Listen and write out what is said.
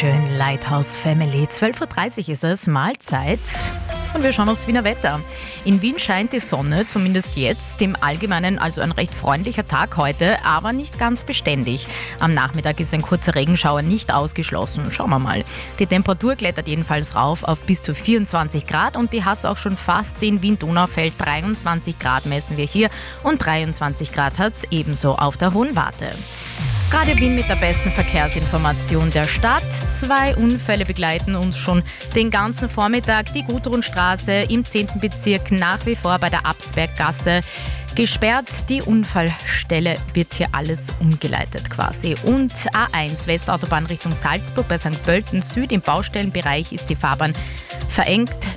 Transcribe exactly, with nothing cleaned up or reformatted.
schön, Lighthouse Family. zwölf Uhr dreißig ist es, Mahlzeit. Und wir schauen aufs Wiener Wetter. In Wien scheint die Sonne, zumindest jetzt. Im Allgemeinen also ein recht freundlicher Tag heute, aber nicht ganz beständig. Am Nachmittag ist ein kurzer Regenschauer nicht ausgeschlossen. Schauen wir mal. Die Temperatur klettert jedenfalls rauf auf bis zu vierundzwanzig Grad und die hat es auch schon fast in Wien-Donaufeld. dreiundzwanzig Grad messen wir hier und dreiundzwanzig Grad hat es ebenso auf der Hohen Warte. Radio Wien mit der besten Verkehrsinformation der Stadt. Zwei Unfälle begleiten uns schon den ganzen Vormittag. Die Gudrunstraße im zehnten Bezirk nach wie vor bei der Absberggasse gesperrt. Die Unfallstelle wird hier alles umgeleitet quasi. Und A eins Westautobahn Richtung Salzburg bei Sankt Pölten Süd im Baustellenbereich ist die Fahrbahn verengt.